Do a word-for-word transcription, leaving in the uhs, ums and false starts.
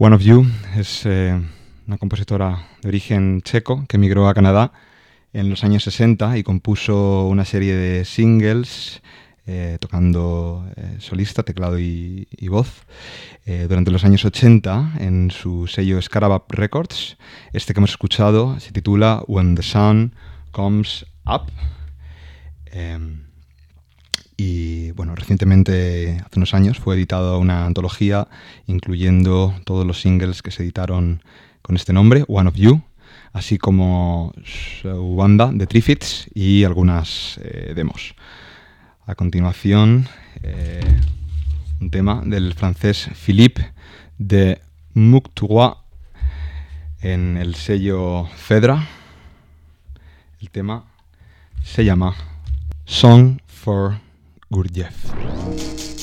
One of You es eh, una compositora de origen checo que emigró a Canadá en los años sesenta y compuso una serie de singles eh, tocando eh, solista, teclado y, y voz. Eh, durante los años ochenta, en su sello Scarabab Records, este que hemos escuchado se titula When the Sun Comes Up. Eh, y bueno, recientemente, hace unos años, fue editada una antología incluyendo todos los singles que se editaron con este nombre, One of You, así como su banda The Triffids y algunas eh, demos. A continuación, eh, un tema del francés Philippe de Mouctois en el sello Fedra. El tema se llama Song for Gurdjieff.